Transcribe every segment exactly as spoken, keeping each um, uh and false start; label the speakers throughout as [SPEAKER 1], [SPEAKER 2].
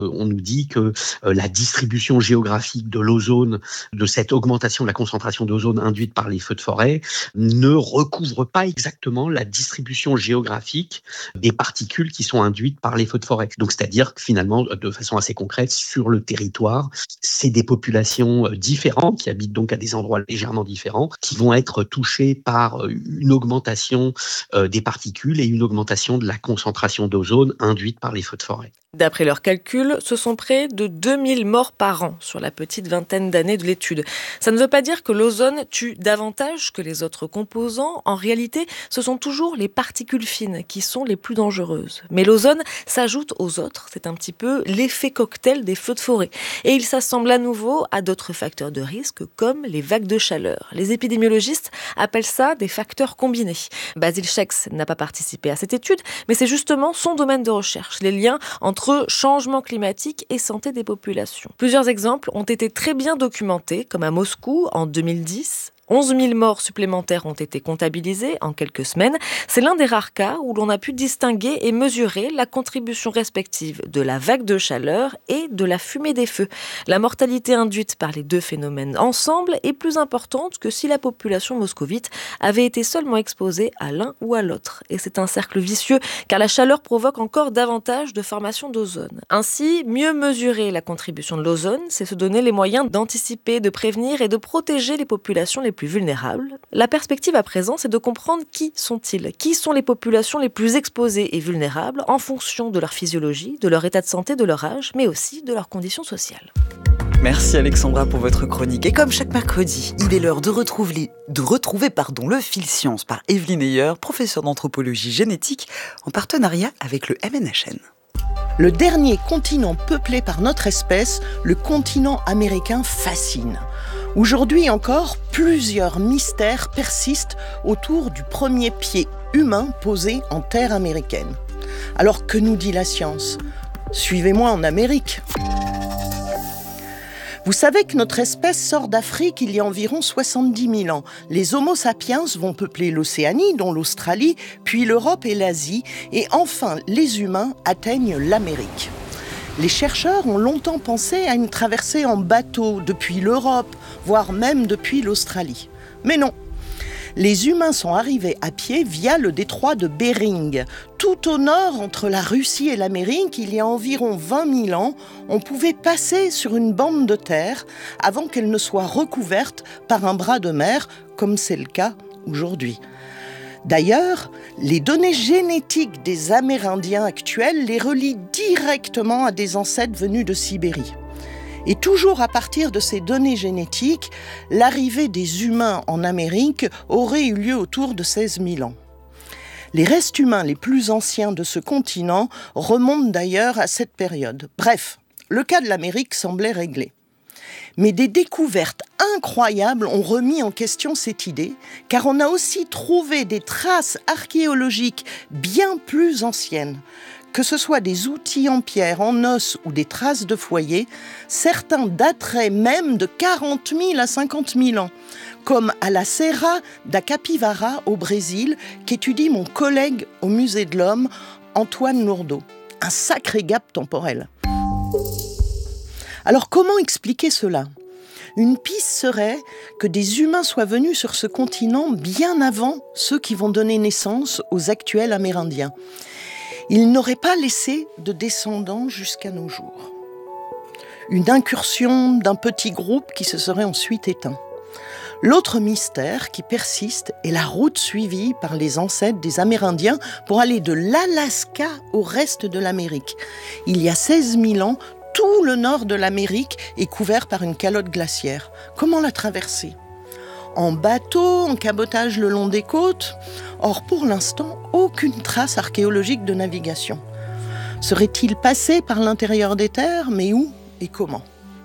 [SPEAKER 1] On nous dit que euh, la distribution géographique de l'ozone, de cette augmentation de la concentration d'ozone induite par les feux de forêt, ne recouvre pas exactement la distribution géographique des particules qui sont induites par les feux de forêt. Donc, c'est-à-dire que finalement, de façon assez concrète, sur le territoire, c'est des populations différentes qui habitent donc à des endroits légèrement différents, qui vont être touchées par une augmentation euh, des particules et une augmentation de la concentration d'ozone induite par les feux de forêt.
[SPEAKER 2] D'après leurs calculs, ce sont près de deux mille morts par an sur la petite vingtaine d'années de l'étude. Ça ne veut pas dire que l'ozone tue davantage que les autres composants. En réalité, ce sont toujours les particules fines qui sont les plus dangereuses. Mais l'ozone s'ajoute aux autres. C'est un petit peu l'effet cocktail des feux de forêt. Et il s'assemble à nouveau à d'autres facteurs de risque comme les vagues de chaleur. Les épidémiologistes appellent ça des facteurs combinés. Basil Schex n'a pas participé à cette étude, mais c'est justement son domaine de recherche, les liens entre entre changement climatique et santé des populations. Plusieurs exemples ont été très bien documentés, comme à Moscou en deux mille dix. onze mille morts supplémentaires ont été comptabilisés en quelques semaines. C'est l'un des rares cas où l'on a pu distinguer et mesurer la contribution respective de la vague de chaleur et de la fumée des feux. La mortalité induite par les deux phénomènes ensemble est plus importante que si la population moscovite avait été seulement exposée à l'un ou à l'autre. Et c'est un cercle vicieux car la chaleur provoque encore davantage de formation d'ozone. Ainsi, mieux mesurer la contribution de l'ozone, c'est se donner les moyens d'anticiper, de prévenir et de protéger les populations les plus vulnérables. La perspective à présent, c'est de comprendre qui sont-ils, qui sont les populations les plus exposées et vulnérables en fonction de leur physiologie, de leur état de santé, de leur âge, mais aussi de leurs conditions sociales.
[SPEAKER 3] Merci Alexandra pour votre chronique. Et comme chaque mercredi, il est l'heure de retrouver, de retrouver pardon, le fil science par Evelyne Heyer, professeure d'anthropologie génétique, en partenariat avec le M N H N.
[SPEAKER 4] Le dernier continent peuplé par notre espèce, le continent américain, fascine. Aujourd'hui encore, plusieurs mystères persistent autour du premier pied humain posé en terre américaine. Alors que nous dit la science ? Suivez-moi en Amérique. Vous savez que notre espèce sort d'Afrique il y a environ soixante-dix mille ans. Les Homo sapiens vont peupler l'Océanie, dont l'Australie, puis l'Europe et l'Asie, et enfin les humains atteignent l'Amérique. Les chercheurs ont longtemps pensé à une traversée en bateau depuis l'Europe, voire même depuis l'Australie. Mais non, les humains sont arrivés à pied via le détroit de Bering. Tout au nord, entre la Russie et l'Amérique, il y a environ vingt mille ans, on pouvait passer sur une bande de terre avant qu'elle ne soit recouverte par un bras de mer, comme c'est le cas aujourd'hui. D'ailleurs, les données génétiques des Amérindiens actuels les relient directement à des ancêtres venus de Sibérie. Et toujours à partir de ces données génétiques, l'arrivée des humains en Amérique aurait eu lieu autour de seize mille ans. Les restes humains les plus anciens de ce continent remontent d'ailleurs à cette période. Bref, le cas de l'Amérique semblait réglé. Mais des découvertes incroyables ont remis en question cette idée, car on a aussi trouvé des traces archéologiques bien plus anciennes. Que ce soit des outils en pierre, en os ou des traces de foyer, certains dateraient même de quarante mille à cinquante mille ans, comme à la Serra da Capivara au Brésil, qu'étudie mon collègue au Musée de l'Homme, Antoine Lourdeau. Un sacré gap temporel. Alors comment expliquer cela ? Une piste serait que des humains soient venus sur ce continent bien avant ceux qui vont donner naissance aux actuels Amérindiens. Ils n'auraient pas laissé de descendants jusqu'à nos jours. Une incursion d'un petit groupe qui se serait ensuite éteint. L'autre mystère qui persiste est la route suivie par les ancêtres des Amérindiens pour aller de l'Alaska au reste de l'Amérique. Il y a seize mille ans, tout le nord de l'Amérique est couvert par une calotte glaciaire. Comment la traverser ? En bateau, en cabotage le long des côtes ? Or, pour l'instant, aucune trace archéologique de navigation. Serait-il passé par l'intérieur des terres ? Mais où et comment ?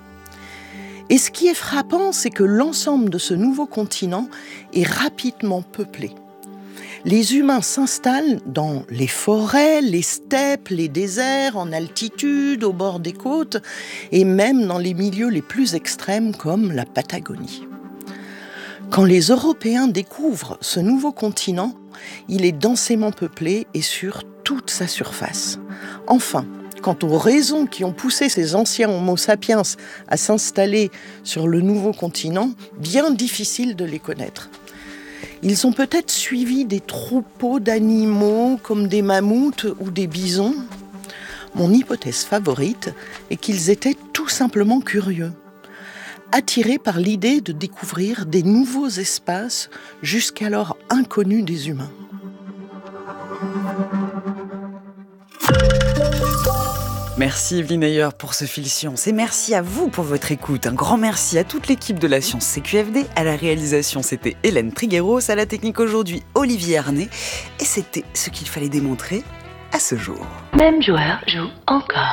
[SPEAKER 4] Et ce qui est frappant, c'est que l'ensemble de ce nouveau continent est rapidement peuplé. Les humains s'installent dans les forêts, les steppes, les déserts, en altitude, au bord des côtes, et même dans les milieux les plus extrêmes comme la Patagonie. Quand les Européens découvrent ce nouveau continent, il est densément peuplé et sur toute sa surface. Enfin, quant aux raisons qui ont poussé ces anciens Homo sapiens à s'installer sur le nouveau continent, bien difficile de les connaître. Ils ont peut-être suivi des troupeaux d'animaux comme des mammouths ou des bisons. Mon hypothèse favorite est qu'ils étaient tout simplement curieux, attirés par l'idée de découvrir des nouveaux espaces jusqu'alors inconnus des humains.
[SPEAKER 3] Merci Evelyne Ayer pour ce fil science et merci à vous pour votre écoute. Un grand merci à toute l'équipe de la Science C Q F D. À la réalisation, c'était Hélène Trigueros, à la technique aujourd'hui, Olivier Arnay. Et c'était ce qu'il fallait démontrer à ce jour.
[SPEAKER 5] Même joueur joue encore.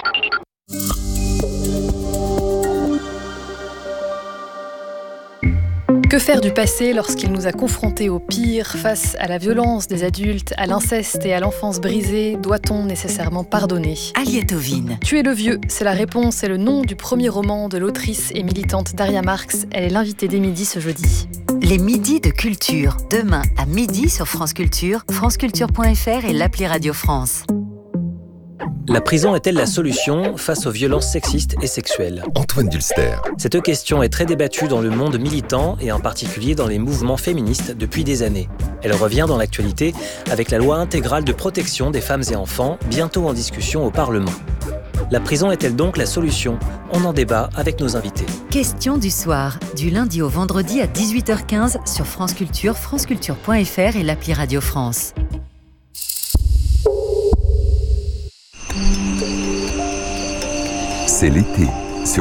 [SPEAKER 6] Que faire du passé lorsqu'il nous a confrontés au pire, face à la violence des adultes, à l'inceste et à l'enfance brisée? Doit-on nécessairement pardonner?
[SPEAKER 7] Aliette Ovine.
[SPEAKER 6] Tuer le vieux, c'est la réponse et le nom du premier roman de l'autrice et militante Daria Marx. Elle est l'invitée des midis ce jeudi.
[SPEAKER 7] Les midis de culture, demain à midi sur France Culture, franceculture point f r et l'appli Radio France.
[SPEAKER 8] La prison est-elle la solution face aux violences sexistes et sexuelles?
[SPEAKER 9] Antoine Dulster.
[SPEAKER 8] Cette question est très débattue dans le monde militant et en particulier dans les mouvements féministes depuis des années. Elle revient dans l'actualité avec la loi intégrale de protection des femmes et enfants, bientôt en discussion au Parlement. La prison est-elle donc la solution? On en débat avec nos invités.
[SPEAKER 7] Question du soir, du lundi au vendredi à dix-huit heures quinze sur France Culture, franceculture point f r et l'appli Radio France.
[SPEAKER 9] C'est l'été.